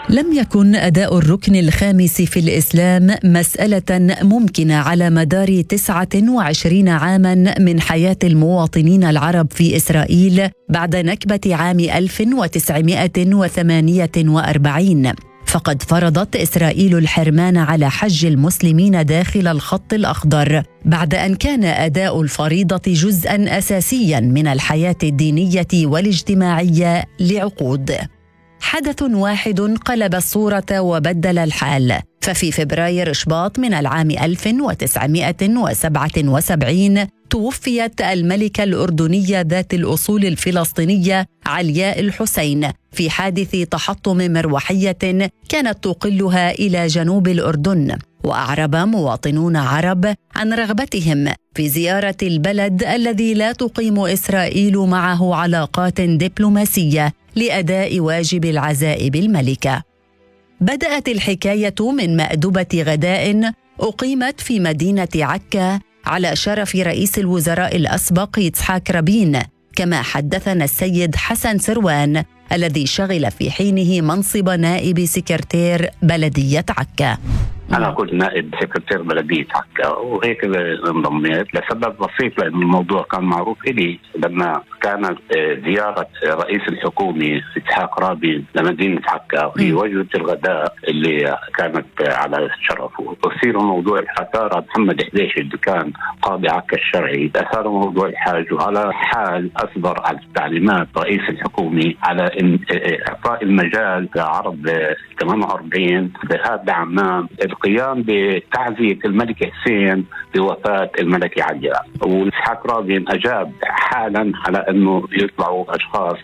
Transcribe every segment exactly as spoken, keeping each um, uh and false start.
لم يكن أداء الركن الخامس في الإسلام مسألة ممكنة على مدار تسعة وعشرين عاماً من حياة المواطنين العرب في إسرائيل بعد نكبة عام ألف وتسعمائة وثمانية وأربعين، فقد فرضت إسرائيل الحرمان على حج المسلمين داخل الخط الأخضر بعد أن كان أداء الفريضة جزءاً أساسياً من الحياة الدينية والاجتماعية لعقود. حدث واحد قلب الصورة وبدل الحال، ففي فبراير شباط من العام ألف وتسعمائة وسبعة وسبعين توفيت الملكة الأردنية ذات الأصول الفلسطينية علياء الحسين في حادث تحطم مروحية كانت تقلها إلى جنوب الأردن. وأعرب مواطنون عرب عن رغبتهم في زيارة البلد الذي لا تقيم إسرائيل معه علاقات دبلوماسية لأداء واجب العزاء بالملكة. بدأت الحكاية من مأدبة غداء أقيمت في مدينة عكا على شرف رئيس الوزراء الأسبق يتحاك رابين، كما حدثنا السيد حسن سروان الذي شغل في حينه منصب نائب سكرتير بلدية عكا. أنا كنت نائب سكرتير بلدية عكا وهيك انضميت لسبب بسيط، لأن الموضوع كان معروف إلي لما كانت زيارة رئيس الحكومة إسحاق رابين لمدينة عكا في وجبة الغداء اللي كانت على شرفه، وصير موضوع الحكارة محمد حديش اللي كان قاضي عكا الشرعي أثار موضوع الحاج، وعلى حال أصدر على تعليمات رئيس الحكومة على إعطاء المجال لعرب ثمانية وأربعين بهذا عمان القيام بتعزية الملك حسين بوفاة الملكة علياء، وإسحاق رابين أجاب حالا على أنه يطلعوا أشخاص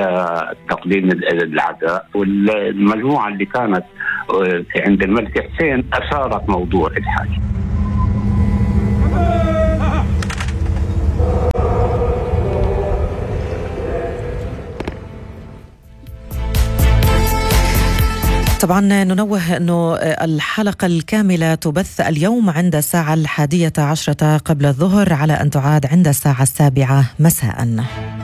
لتقديم العزاء، والمجموعة اللي كانت عند الملك حسين أثارت موضوع الحاج. طبعا ننوه أنه الحلقة الكاملة تبث اليوم عند الساعة الحادية عشرة قبل الظهر على أن تعاد عند الساعة السابعة مساء.